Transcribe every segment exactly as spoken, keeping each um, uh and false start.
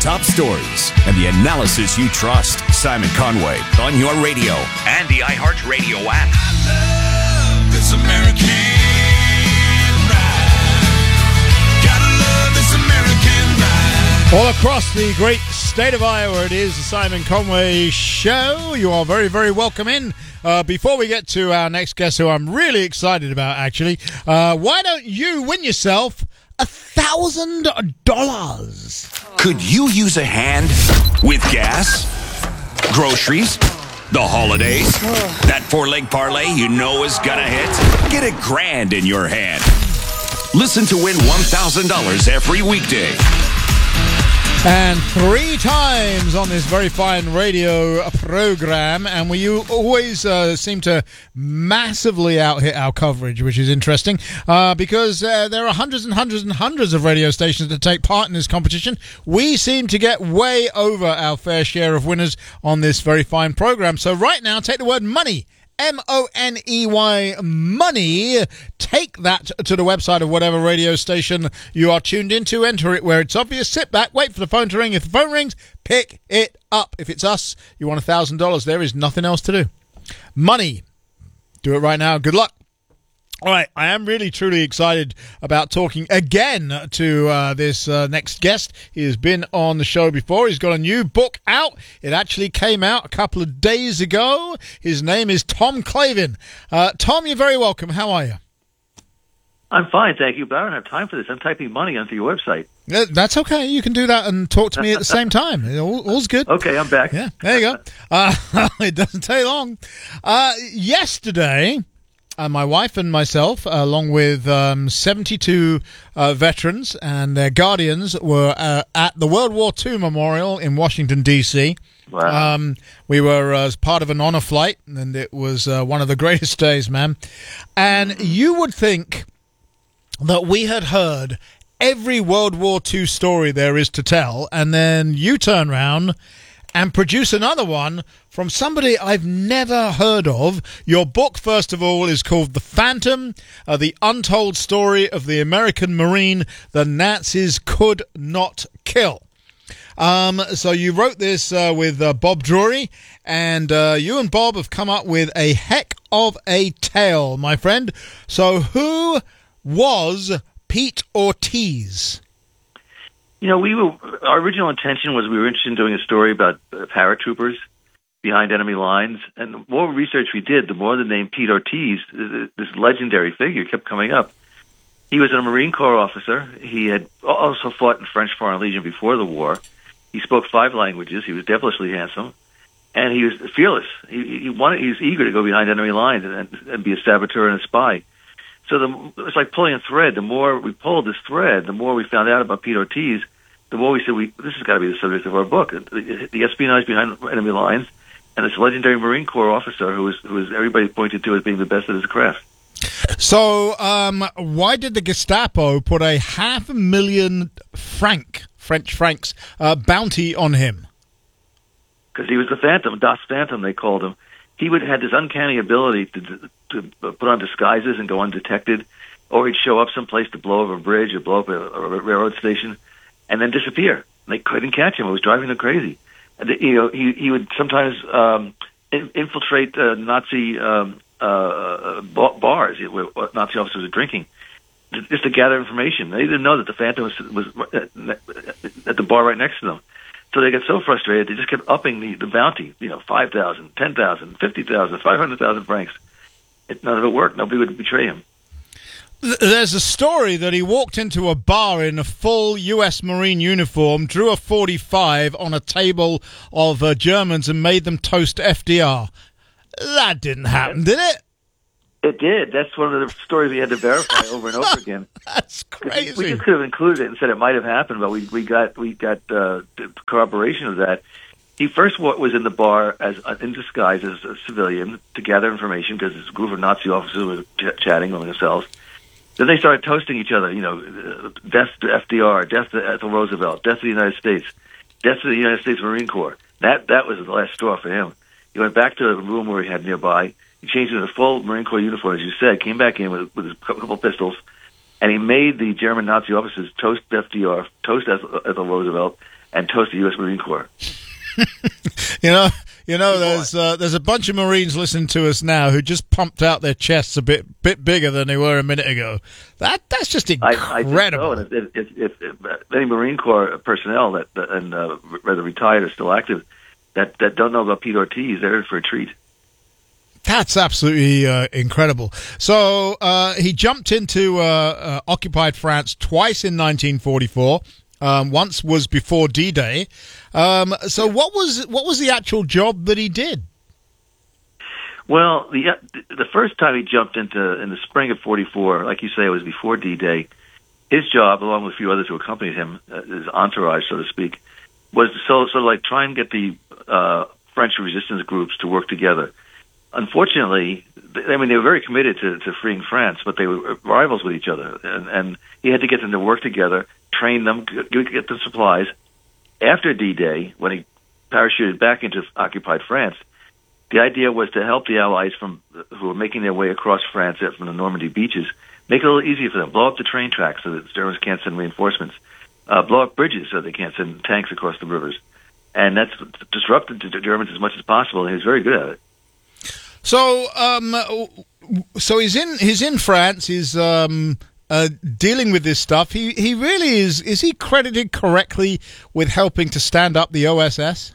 top stories and the analysis you trust. Simon Conway on your radio and the iHeartRadio app. I love this American ride. Gotta love this American ride. All across the great state of Iowa, it is the Simon Conway Show. You are very, very welcome in. Uh, before we get to our next guest, who I'm really excited about, actually, uh, why don't you win yourself a thousand dollars? Could you use a hand with gas, groceries, the holidays? That four-leg parlay you know is gonna hit? Get a grand in your hand. Listen to win one thousand dollars every weekday. And three times on this very fine radio program, and we always uh, seem to massively out-hit our coverage, which is interesting, uh, because uh, there are hundreds and hundreds and hundreds of radio stations that take part in this competition. We seem to get way over our fair share of winners on this very fine program. So right now, take the word money. M O N E Y, money. Take that to the website of whatever radio station you are tuned into. Enter it where it's obvious. Sit back, wait for the phone to ring. If the phone rings, pick it up. If it's us, you want one thousand dollars. There is nothing else to do. Money. Do it right now. Good luck. All right, I am really, truly excited about talking again to uh, this uh, next guest. He has been on the show before. He's got a new book out. It actually came out a couple of days ago. His name is Tom Clavin. Uh, Tom, you're very welcome. How are you? I'm fine, thank you, but I don't have time for this. I'm typing money onto your website. Yeah, that's okay. You can do that and talk to me at the same time. All, all's good. Okay, I'm back. Yeah, there you go. Uh, it doesn't take long. Uh, yesterday... Uh, my wife and myself, uh, along with um, seventy-two uh, veterans and their guardians, were uh, at the World War Two Memorial in Washington, D C Wow. Um, we were uh, as part of an honor flight, and it was uh, one of the greatest days, man. And you would think that we had heard every World War Two story there is to tell, and then you turn around and produce another one from somebody I've never heard of. Your book, first of all, is called The Phantom, uh, the untold story of the American Marine the Nazis could not kill. Um, so you wrote this uh, with uh, Bob Drury, and uh, you and Bob have come up with a heck of a tale, my friend. So who was Pete Ortiz? You know, we were, our original intention was we were interested in doing a story about uh, paratroopers behind enemy lines. And the more research we did, the more the name Pete Ortiz, this legendary figure, kept coming up. He was a Marine Corps officer. He had also fought in French Foreign Legion before the war. He spoke five languages. He was devilishly handsome. And he was fearless. He, he wanted, he was eager to go behind enemy lines and, and be a saboteur and a spy. So the, it was like pulling a thread. The more we pulled this thread, the more we found out about Pete Ortiz, the more we said, we, this has got to be the subject of our book. The, the espionage behind enemy lines and this legendary Marine Corps officer who was, who was everybody pointed to as being the best at his craft. So um, why did the Gestapo put a half a million franc, French francs, uh, bounty on him? Because he was the Phantom, Das Phantom, they called him. He would had this uncanny ability to, to put on disguises and go undetected, or he'd show up someplace to blow over a bridge or blow up a, a railroad station, and then disappear. They couldn't catch him. It was driving them crazy. And, you know, he he would sometimes um, in, infiltrate uh, Nazi um, uh, bars where Nazi officers were drinking, just to gather information. They didn't know that the Phantom was, was at the bar right next to them. So they got so frustrated, they just kept upping the, the bounty, you know, five thousand, ten thousand, fifty thousand, five hundred thousand francs. It, none of it worked. Nobody would betray him. There's a story that he walked into a bar in a full U S Marine uniform, drew a forty-five on a table of uh, Germans and made them toast F D R. That didn't happen, did it? It did. That's one of the stories we had to verify over and over again. That's crazy. We just could have included it and said it might have happened, but we we got we got uh, corroboration of that. He first was in the bar as in disguise as a civilian to gather information because this group of Nazi officers were ch- chatting among themselves. Then they started toasting each other, you know, death to F D R, death to Ethel Roosevelt, death to the United States, death to the United States Marine Corps. That that was the last straw for him. He went back to the room where he had nearby. He changed into a full Marine Corps uniform, as you said, came back in with, with a couple of pistols, and he made the German Nazi officers toast F D R, toast Ethel Roosevelt, and toast the U S Marine Corps. You know, you know, there's uh, there's a bunch of Marines listening to us now who just pumped out their chests a bit bit bigger than they were a minute ago. That that's just incredible. I, I think so. And if, if, if, if any Marine Corps personnel that and uh, whether retired or still active that, that don't know about Pete Ortiz, they're in for a treat. That's absolutely uh, incredible. So uh, he jumped into uh, uh, occupied France twice in nineteen forty-four. Um, once was before D-Day. Um, so what was what was the actual job that he did? Well, the the first time he jumped into in the spring of forty-four, like you say, it was before D-Day. His job, along with a few others who accompanied him, uh, his entourage, so to speak, was to so, sort of like try and get the uh, French resistance groups to work together. Unfortunately, I mean, they were very committed to, to freeing France, but they were rivals with each other, and, and he had to get them to work together, train them, get, get them supplies. After D-Day, when he parachuted back into occupied France, the idea was to help the Allies from who were making their way across France from the Normandy beaches, make it a little easier for them, blow up the train tracks so that the Germans can't send reinforcements, uh, blow up bridges so they can't send tanks across the rivers. And that's disrupted the Germans as much as possible, and he was very good at it. So, um, so he's in he's in France. He's um, uh, dealing with this stuff. He he really is. Is he credited correctly with helping to stand up the O S S?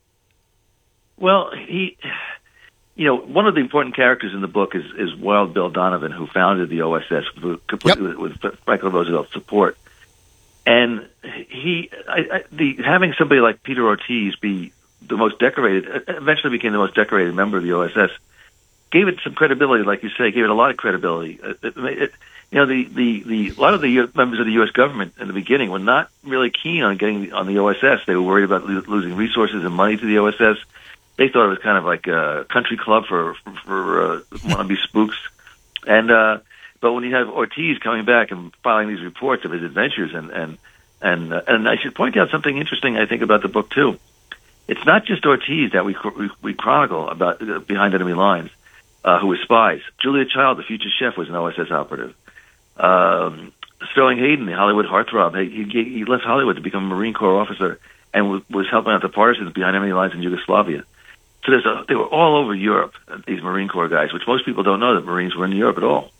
Well, he, you know, one of the important characters in the book is is Wild Bill Donovan, who founded the O S S completely yep. with, with Franklin Roosevelt's support. And he, I, I, the having somebody like Peter Ortiz be the most decorated, eventually became the most decorated member of the O S S. Gave it some credibility, like you say, gave it a lot of credibility. It, it, you know, the, the, the, a lot of the U- members of the U S government in the beginning were not really keen on getting on the O S S. They were worried about lo- losing resources and money to the O S S. They thought it was kind of like a country club for, for, for uh, wannabe spooks. And, uh, but when you have Ortiz coming back and filing these reports of his adventures, and, and, and, uh, and I should point out something interesting, I think, about the book, too. It's not just Ortiz that we, we, we chronicle about uh, behind enemy lines. Uh, who was spies. Julia Child, the future chef, was an O S S operative. Um, Sterling Hayden, the Hollywood heartthrob, he, he, he left Hollywood to become a Marine Corps officer and was, was helping out the partisans behind enemy lines in Yugoslavia. So there's a, they were all over Europe, these Marine Corps guys, which most people don't know that Marines were in Europe at all.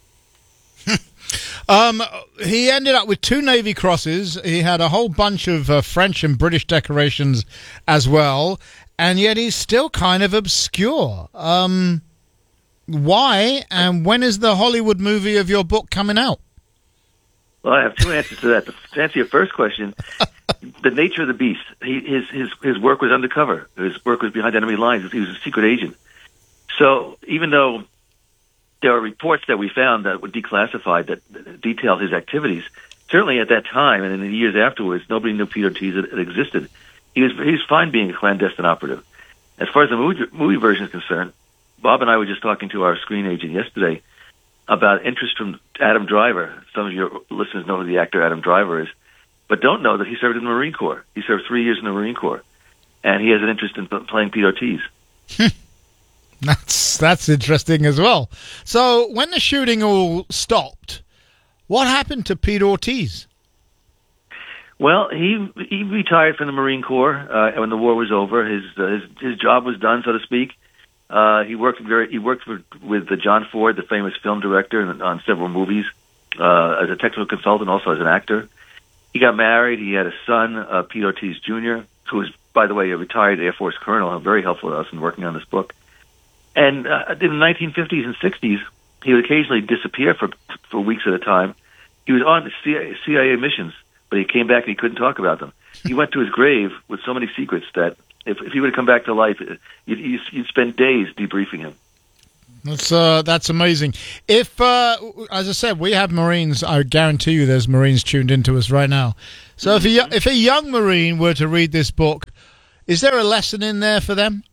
um, he ended up with two Navy Crosses. He had a whole bunch of uh, French and British decorations as well, and yet he's still kind of obscure. Um... Why, and when is the Hollywood movie of your book coming out? Well, I have two answers to that. To answer your first question, the nature of the beast. He, his his his work was undercover. His work was behind enemy lines. He was a secret agent. So even though there are reports that we found that were declassified that detailed his activities, certainly at that time and in the years afterwards, nobody knew Peter Ortiz had, had existed. He was he was fine being a clandestine operative. As far as the movie, movie version is concerned, Bob and I were just talking to our screen agent yesterday about interest from Adam Driver. Some of your listeners know who the actor Adam Driver is, but don't know that he served in the Marine Corps. He served three years in the Marine Corps, and he has an interest in playing Pete Ortiz. that's that's interesting as well. So when the shooting all stopped, what happened to Pete Ortiz? Well, he he retired from the Marine Corps uh, when the war was over. His uh, his his job was done, so to speak. Uh, he worked very. He worked for, with uh, John Ford, the famous film director, on several movies uh, as a technical consultant, also as an actor. He got married. He had a son, uh, Pete Ortiz Junior, who was, by the way, a retired Air Force colonel, and very helpful to us in working on this book. And uh, in the nineteen fifties and sixties, he would occasionally disappear for for weeks at a time. He was on C I A missions, but he came back and he couldn't talk about them. He went to his grave with so many secrets that If, if he would have come back to life, you'd, you'd spend days debriefing him. That's uh, that's amazing. If, uh, as I said, we have Marines, I guarantee you there's Marines tuned into us right now. So if a, if a young Marine were to read this book, is there a lesson in there for them?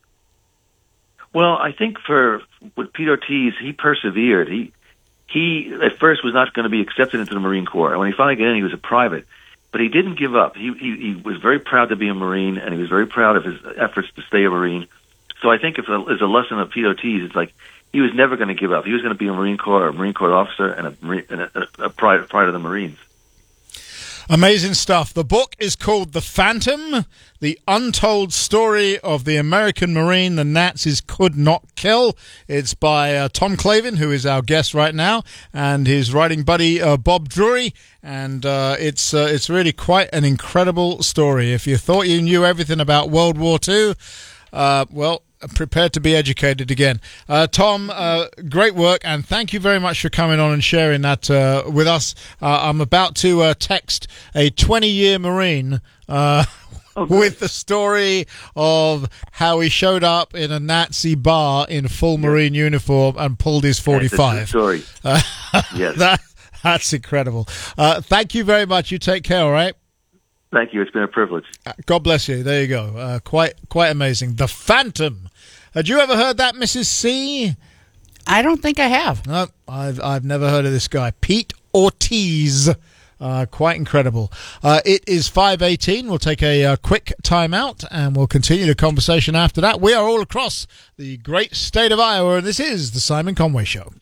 Well, I think for with Pete Ortiz, he persevered. He, he at first was not going to be accepted into the Marine Corps. And when he finally got in, he was a private. But he didn't give up. He, he he was very proud to be a Marine, and he was very proud of his efforts to stay a Marine. So I think if there's a lesson of Pete Ortiz, it's like he was never going to give up. He was going to be a Marine Corps, a Marine Corps officer, and a, Marine, and a, a, a pride, pride of the Marines. Amazing stuff. The book is called The Phantom, The Untold Story of the American Marine the Nazis Could Not Kill. It's by uh, Tom Clavin, who is our guest right now, and his writing buddy uh, Bob Drury. And uh, it's uh, it's really quite an incredible story. If you thought you knew everything about World War Two, uh, well, prepared to be educated again. Uh, Tom, uh, great work, and thank you very much for coming on and sharing that uh, with us. Uh, I'm about to uh, text a twenty-year Marine uh, oh, with the story of how he showed up in a Nazi bar in full yeah. Marine uniform and pulled his forty-five. That's a story. Uh, yes. that, that's incredible. Uh, thank you very much. You take care, all right? Thank you. It's been a privilege. God bless you. There you go. Uh, quite quite amazing. The Phantom. Had you ever heard that, Missus C? I don't think I have. No, I've I've never heard of this guy. Pete Ortiz. Uh, quite incredible. Uh, it is five eighteen. We'll take a uh, quick time out and we'll continue the conversation after that. We are all across the great state of Iowa, and this is the Simon Conway Show.